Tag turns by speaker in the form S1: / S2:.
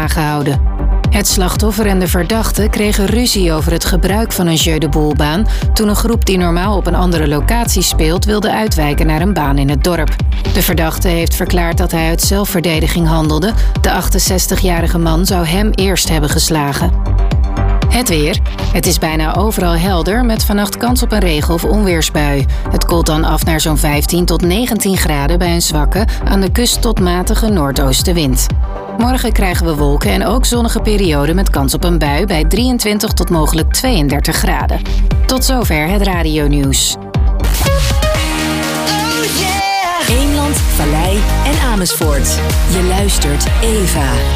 S1: aangehouden. Het slachtoffer en de verdachte kregen ruzie over het gebruik van een jeu de boule-baan toen een groep die normaal op een andere locatie speelt wilde uitwijken naar een baan in het dorp. De verdachte heeft verklaard dat hij uit zelfverdediging handelde. De 68-jarige man zou hem eerst hebben geslagen. Het weer. Het is bijna overal helder met vannacht kans op een regen- of onweersbui. Het koelt dan af naar zo'n 15 tot 19 graden bij een zwakke, aan de kust tot matige noordoostenwind. Morgen krijgen we wolken en ook zonnige perioden met kans op een bui bij 23 tot mogelijk 32 graden. Tot zover het radionieuws.
S2: Eemland, Vallei en Amersfoort. Je luistert Eva.